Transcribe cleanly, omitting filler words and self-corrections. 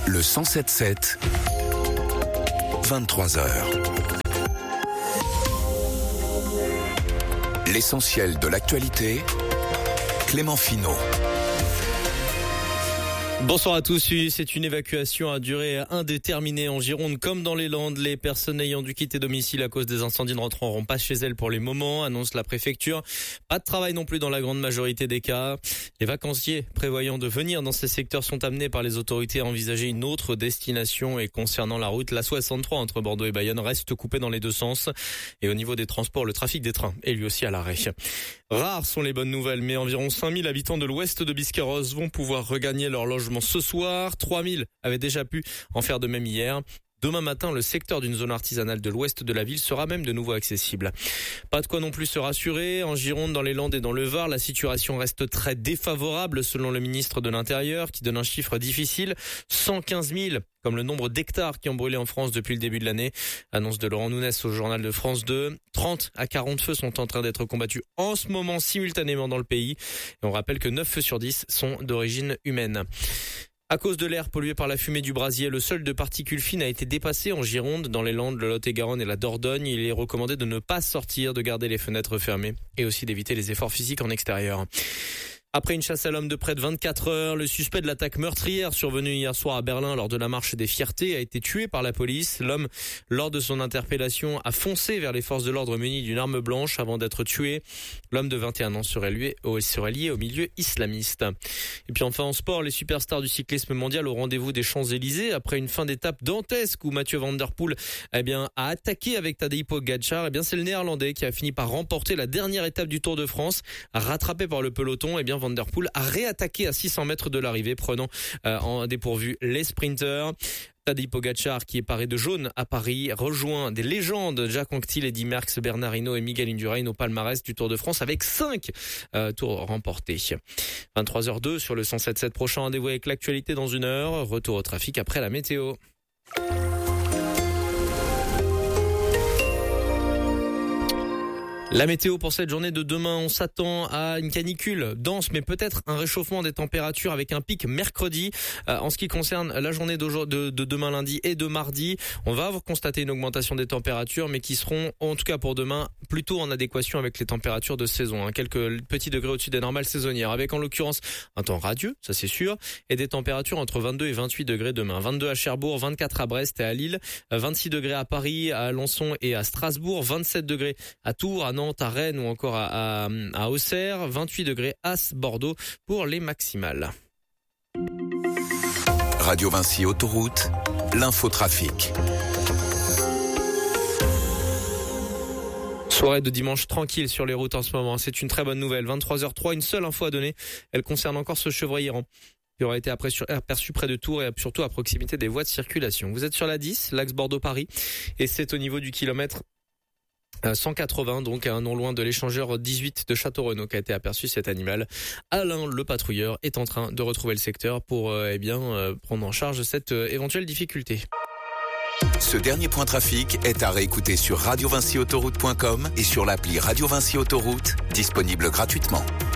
Le 107.7, 23h. L'essentiel de l'actualité, Clément Finot. Bonsoir à tous. C'est une évacuation à durée indéterminée en Gironde comme dans les Landes. Les personnes ayant dû quitter domicile à cause des incendies ne rentreront pas chez elles pour les moments, annonce la préfecture. Pas de travail non plus dans la grande majorité des cas. Les vacanciers prévoyant de venir dans ces secteurs sont amenés par les autorités à envisager une autre destination. Et concernant la route, la 63 entre Bordeaux et Bayonne reste coupée dans les deux sens. Et au niveau des transports, le trafic des trains est lui aussi à l'arrêt. Rares sont les bonnes nouvelles, mais environ 5000 habitants de l'ouest de Biscarrosse vont pouvoir regagner leur logement ce soir. 3000 avaient déjà pu en faire de même hier. Demain matin, le secteur d'une zone artisanale de l'ouest de la ville sera même de nouveau accessible. Pas de quoi non plus se rassurer. En Gironde, dans les Landes et dans le Var, la situation reste très défavorable selon le ministre de l'Intérieur qui donne un chiffre difficile. 115 000 comme le nombre d'hectares qui ont brûlé en France depuis le début de l'année. Annonce de Laurent Nounès au journal de France 2. 30 à 40 feux sont en train d'être combattus en ce moment simultanément dans le pays. Et on rappelle que 9 feux sur 10 sont d'origine humaine. À cause de l'air pollué par la fumée du brasier, le seuil de particules fines a été dépassé en Gironde, dans les Landes, le Lot-et-Garonne et la Dordogne. Il est recommandé de ne pas sortir, de garder les fenêtres fermées et aussi d'éviter les efforts physiques en extérieur. Après une chasse à l'homme de près de 24 heures, le suspect de l'attaque meurtrière survenue hier soir à Berlin lors de la marche des Fiertés a été tué par la police. L'homme, lors de son interpellation, a foncé vers les forces de l'ordre munies d'une arme blanche avant d'être tué. L'homme de 21 ans serait lié au milieu islamiste. Et puis enfin en sport, les superstars du cyclisme mondial au rendez-vous des Champs-Élysées après une fin d'étape dantesque où Mathieu Van Der Poel a attaqué avec Tadej Pogačar. C'est le Néerlandais qui a fini par remporter la dernière étape du Tour de France, rattrapé par le peloton. Van Der Poel a réattaqué à 600 mètres de l'arrivée, prenant en dépourvu les sprinteurs. Tadej Pogačar, qui est paré de jaune à Paris, rejoint des légendes Jack Anquetil, Eddy Merckx, Bernard Hinault et Miguel Indurain au palmarès du Tour de France avec 5 tours remportés. 23h02 sur le 107.7. Prochain rendez-vous avec l'actualité dans une heure. Retour au trafic après la météo. La météo pour cette journée de demain, on s'attend à une canicule dense, mais peut-être un réchauffement des températures avec un pic mercredi. En ce qui concerne la journée de demain lundi et de mardi, on va constater une augmentation des températures, mais qui seront, en tout cas pour demain, plutôt en adéquation avec les températures de saison. Quelques petits degrés au-dessus des normales saisonnières, avec en l'occurrence un temps radieux, ça c'est sûr, et des températures entre 22 et 28 degrés demain. 22 à Cherbourg, 24 à Brest et à Lille, 26 degrés à Paris, à Alençon et à Strasbourg, 27 degrés à Tours, à Nantes, à Rennes ou encore à Auxerre, 28 degrés à Bordeaux pour les maximales. Radio Vinci Autoroute, l'infotrafic. Soirée de dimanche tranquille sur les routes en ce moment. C'est une très bonne nouvelle. 23h03, une seule info à donner. Elle concerne encore ce chevreuil errant qui aurait été aperçu près de Tours et surtout à proximité des voies de circulation. Vous êtes sur la 10, l'axe Bordeaux-Paris, et c'est au niveau du kilomètre 180, donc non loin de l'échangeur 18 de Château-Renaud qu'a été aperçu cet animal. Alain, le patrouilleur, est en train de retrouver le secteur pour prendre en charge cette éventuelle difficulté. Ce dernier point trafic est à réécouter sur radiovinciautoroute.com et sur l'appli Radio Vinci Autoroute, disponible gratuitement.